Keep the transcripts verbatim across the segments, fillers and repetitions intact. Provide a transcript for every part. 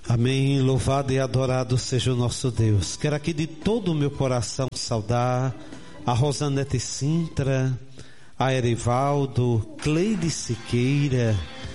Amém. Louvado e adorado seja o nosso Deus. Quero aqui de todo o meu coração saudar a Rosanete Sintra, a Erivaldo, Cleide Siqueira,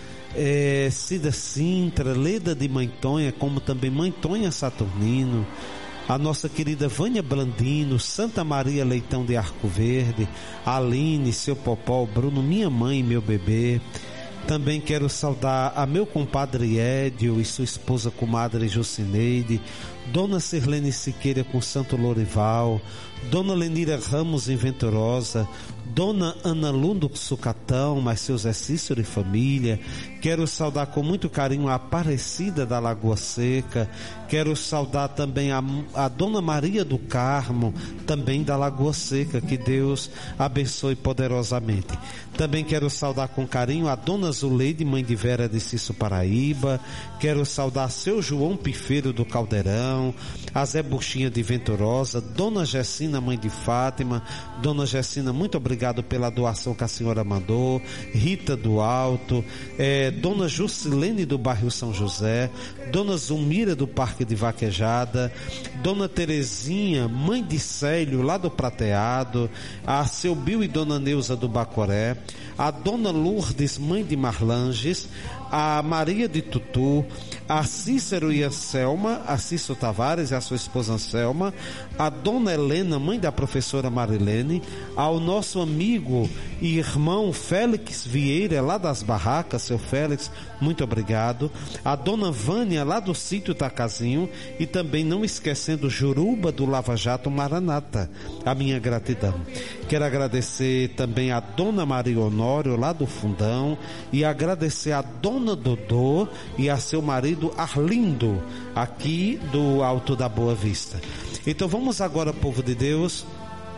é, Cida Sintra, Leda de Mantonha, como também Mantonha Saturnino, a nossa querida Vânia Blandino, Santa Maria Leitão de Arco Verde, Aline, seu Popó, Bruno, minha mãe e meu bebê. Também quero saudar a meu compadre Édio e sua esposa comadre Jucineide, Dona Sirlene Siqueira com Santo Lorival, Dona Lenira Ramos em Venturosa, Dona Ana Lundo Sucatão, mais seu Zé Cícero e família. Quero saudar com muito carinho a Aparecida da Lagoa Seca. Quero saudar também a, a Dona Maria do Carmo, também da Lagoa Seca. Que Deus abençoe poderosamente. Também quero saudar com carinho a Dona Zuleide, mãe de Vera de Cício Paraíba. Quero saudar seu João Pifeiro do Caldeirão, a Zé Buchinha de Venturosa, Dona Gessina, mãe de Fátima. Dona Gessina, muito obrigado pela doação que a senhora mandou. Rita do Alto, é, Dona Jusilene do bairro São José, Dona Zulmira do Parque de Vaquejada, Dona Terezinha, mãe de Célio lá do Prateado, a seu Bill e Dona Neuza do Bacoré, a Dona Lourdes, mãe de Marlanges, a Maria de Tutu, a Cícero e a Selma, a Cícero Tavares e a sua esposa Anselma, a Dona Helena, mãe da professora Marilene, ao nosso amigo e irmão Félix Vieira, lá das Barracas, seu Félix, muito obrigado, a Dona Vânia, lá do sítio Tacazinho, e também não esquecendo Juruba do Lava Jato Maranata, a minha gratidão. Quero agradecer também a Dona Maria Honório, lá do Fundão, e agradecer a Dona Dodô e a seu marido Arlindo, aqui do Alto da Boa Vista. Então vamos agora, povo de Deus,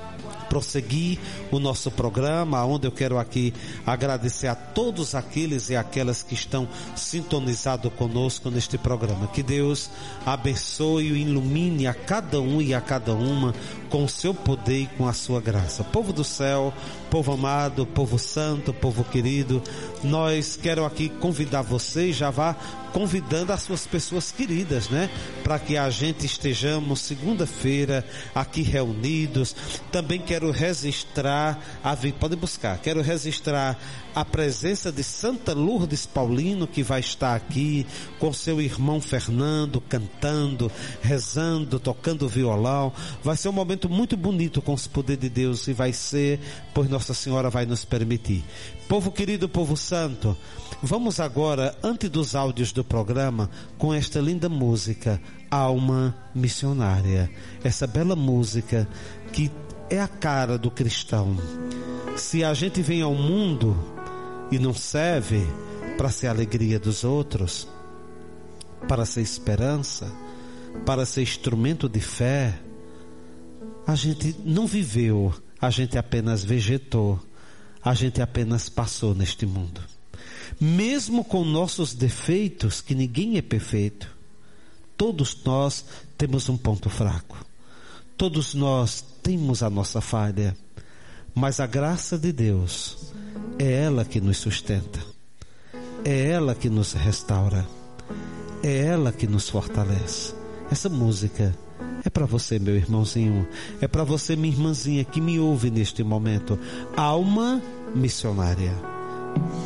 prosseguir o nosso programa, onde eu quero aqui agradecer a todos aqueles e aquelas que estão sintonizados conosco neste programa. Que Deus abençoe e ilumine a cada um e a cada uma com o seu poder e com a sua graça. Povo do céu, povo amado, povo santo, povo querido, nós quero aqui convidar vocês, já vá convidando as suas pessoas queridas, né? Para que a gente estejamos segunda-feira aqui reunidos. Também quero registrar, a, pode buscar, quero registrar a presença de Santa Lourdes Paulino, que vai estar aqui com seu irmão Fernando, cantando, rezando, tocando violão. Vai ser um momento muito bonito com os poderes de Deus, e vai ser, pois Nossa Senhora vai nos permitir. Povo querido, povo santo, vamos agora, antes dos áudios do programa, com esta linda música, Alma Missionária. Essa bela música que é a cara do cristão. Se a gente vem ao mundo e não serve para ser a alegria dos outros, para ser esperança, para ser instrumento de fé, a gente não viveu, a gente apenas vegetou, a gente apenas passou neste mundo. Mesmo com nossos defeitos, que ninguém é perfeito, todos nós temos um ponto fraco, todos nós temos a nossa falha, mas a graça de Deus é ela que nos sustenta, é ela que nos restaura, é ela que nos fortalece. Essa música é para você, meu irmãozinho, é para você, minha irmãzinha, que me ouve neste momento. Alma Missionária.